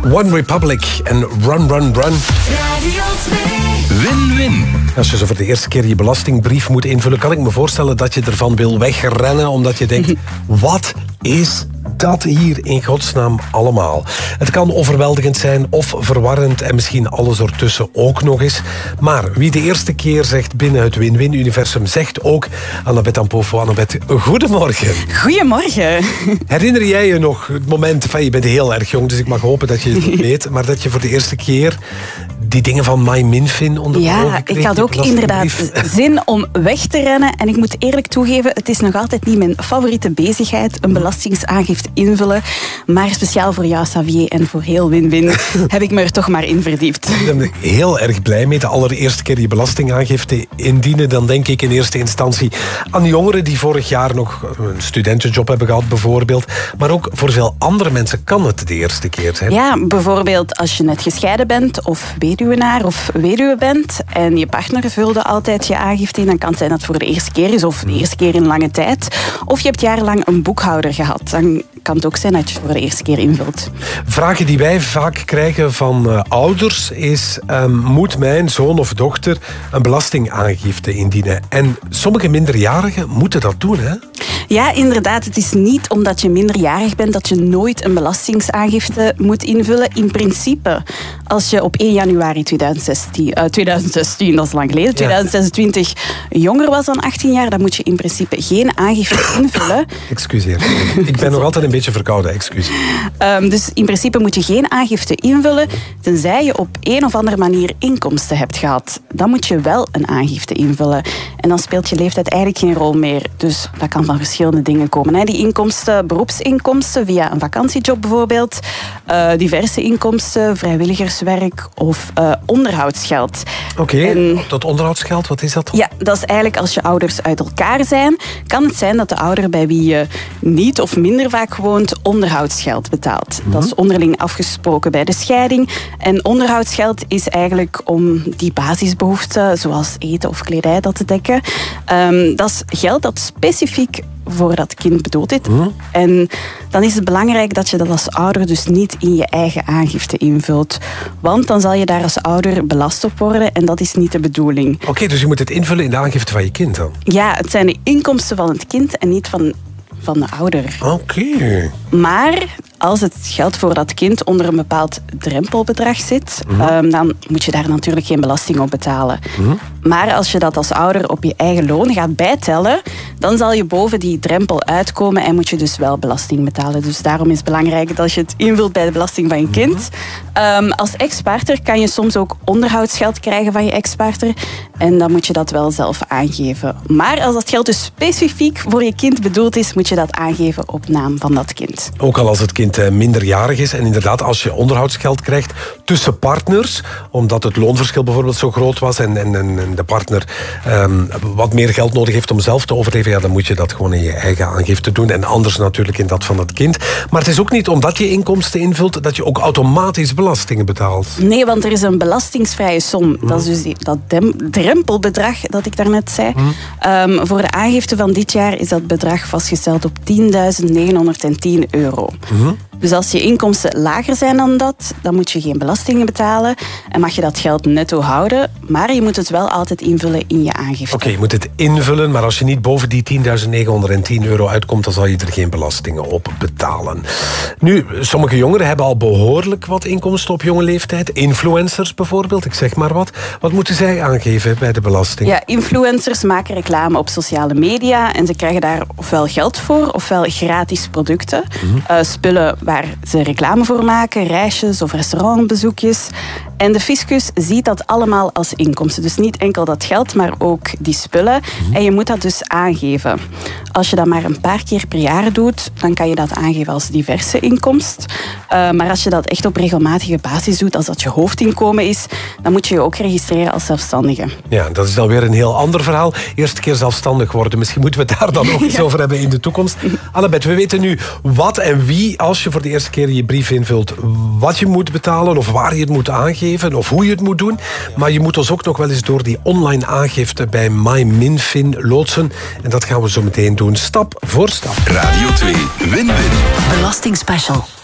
One Republic en Run, Run, Run. Win-win. Als je zo voor de eerste keer je belastingbrief moet invullen, kan ik me voorstellen dat je ervan wil wegrennen, omdat je denkt, wat is dat hier in godsnaam allemaal? Het kan overweldigend zijn of verwarrend en misschien alles ertussen ook nog eens. Maar wie de eerste keer zegt binnen het Win-Win-universum, zegt ook Annabeth Ampofo. Annabeth, goedemorgen. Goedemorgen. Herinner jij je nog het moment, je bent heel erg jong, dus ik mag hopen dat je het weet, maar dat je voor de eerste keer die dingen van MyMinFin onder de ogen kreeg? Ik had ook inderdaad zin om weg te rennen. En ik moet eerlijk toegeven, het is nog altijd niet mijn favoriete bezigheid, een belastingaangifte invullen. Maar speciaal voor jou, Xavier, en voor heel Win-Win heb ik me er toch maar in verdiept. Ik ben er heel erg blij mee. De allereerste keer die belastingaangifte indienen, dan denk ik in eerste instantie aan jongeren die vorig jaar nog een studentenjob hebben gehad, bijvoorbeeld. Maar ook voor veel andere mensen kan het de eerste keer zijn. Ja, bijvoorbeeld als je net gescheiden bent of weduwenaar of weduwe bent en je partner vulde altijd je aangifte in, dan kan het zijn dat het voor de eerste keer is of de eerste keer in lange tijd. Of je hebt jarenlang een boekhouder gehad. Dan kan het ook zijn dat je het voor de eerste keer invult. Vragen die wij vaak krijgen van ouders is, moet mijn zoon of dochter een belastingaangifte indienen? En sommige minderjarigen moeten dat doen, hè? Ja, inderdaad. Het is niet omdat je minderjarig bent dat je nooit een belastingaangifte moet invullen. In principe, als je op 1 januari 2016, dat is lang geleden, 2026 jonger was dan 18 jaar, dan moet je in principe geen aangifte invullen. Excuseer. Ik ben nog altijd een beetje verkouden, excuus. Dus in principe moet je geen aangifte invullen, tenzij je op een of andere manier inkomsten hebt gehad. Dan moet je wel een aangifte invullen. En dan speelt je leeftijd eigenlijk geen rol meer. Dus dat kan van verschillende dingen komen. Die inkomsten, beroepsinkomsten via een vakantiejob bijvoorbeeld, diverse inkomsten, vrijwilligerswerk of onderhoudsgeld. Oké, dat onderhoudsgeld, wat is dat? Ja, dat is eigenlijk als je ouders uit elkaar zijn, kan het zijn dat de ouder bij wie je niet of minder vaak woont onderhoudsgeld betaalt. Dat is onderling afgesproken bij de scheiding. En onderhoudsgeld is eigenlijk om die basisbehoeften, zoals eten of kledij, dat te dekken. Dat is geld dat specifiek voor dat kind bedoeld is. En dan is het belangrijk dat je dat als ouder dus niet in je eigen aangifte invult. Want dan zal je daar als ouder belast op worden en dat is niet de bedoeling. Oké, dus je moet het invullen in de aangifte van je kind dan? Ja, het zijn de inkomsten van het kind en niet van de ouder. Oké. Maar als het geld voor dat kind onder een bepaald drempelbedrag zit, dan moet je daar natuurlijk geen belasting op betalen. Maar als je dat als ouder op je eigen loon gaat bijtellen, dan zal je boven die drempel uitkomen en moet je dus wel belasting betalen. Dus daarom is het belangrijk dat je het invult bij de belasting van je kind. Als ex-partner kan je soms ook onderhoudsgeld krijgen van je ex-partner en dan moet je dat wel zelf aangeven. Maar als dat geld dus specifiek voor je kind bedoeld is, moet je dat aangeven op naam van dat kind. Ook al als het kind minderjarig is en inderdaad als je onderhoudsgeld krijgt tussen partners, omdat het loonverschil bijvoorbeeld zo groot was en de partner wat meer geld nodig heeft om zelf te overleven, dan moet je dat gewoon in je eigen aangifte doen en anders natuurlijk in dat van het kind. Maar het is ook niet omdat je inkomsten invult dat je ook automatisch belastingen betaalt. Nee, want er is een belastingsvrije som. Dat is dus dat drempelbedrag dat ik daarnet zei. Voor de aangifte van dit jaar is dat bedrag vastgesteld op €10.910. Dus als je inkomsten lager zijn dan dat, dan moet je geen belastingen betalen en mag je dat geld netto houden, maar je moet het wel altijd invullen in je aangifte. Oké, je moet het invullen, maar als je niet boven die €10.910 uitkomt, dan zal je er geen belastingen op betalen. Nu, sommige jongeren hebben al behoorlijk wat inkomsten op jonge leeftijd. Influencers bijvoorbeeld, ik zeg maar wat. Wat moeten zij aangeven bij de belasting? Ja, influencers maken reclame op sociale media en ze krijgen daar ofwel geld voor, ofwel gratis producten. Spullen waar ze reclame voor maken, reisjes of restaurantbezoekjes. En de fiscus ziet dat allemaal als inkomsten. Dus niet enkel dat geld, maar ook die spullen. En je moet dat dus aangeven. Als je dat maar een paar keer per jaar doet, dan kan je dat aangeven als diverse inkomst. Maar als je dat echt op regelmatige basis doet, als dat je hoofdinkomen is, dan moet je je ook registreren als zelfstandige. Ja, dat is dan weer een heel ander verhaal. Eerste keer zelfstandig worden. Misschien moeten we het daar dan ook eens over hebben in de toekomst. Annabeth, we weten nu wat en wie, als je voor de eerste keer je brief invult, wat je moet betalen of waar je het moet aangeven of hoe je het moet doen. Maar je moet ons ook nog wel eens door die online aangifte bij MyMinFin loodsen. En dat gaan we zo meteen doen, stap voor stap. Radio 2 Win-Win. Belastingspecial.